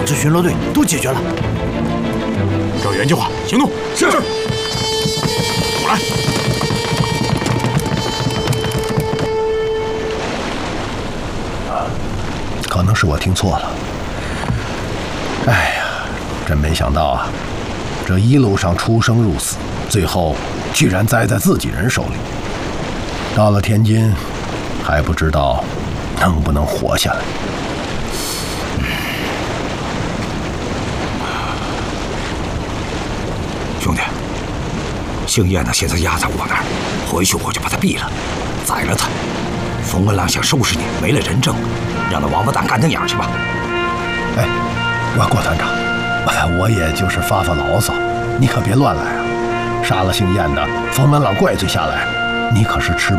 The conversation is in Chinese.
支巡逻队都解决了。 照原计划行动。是。我来。 可能是我听错了。哎呀，真没想到啊！这一路上出生入死，最后居然栽在自己人手里。到了天津，还不知道能不能活下来。 兄弟，姓燕的现在押在我那儿，回去我就把他毙了，宰了他。冯文朗想收拾你，没了人证，让那王八蛋干瞪眼去吧。 哎，郭团长，我也就是发发牢骚，你可别乱来啊！杀了姓燕的，冯文朗怪罪下来，你可是吃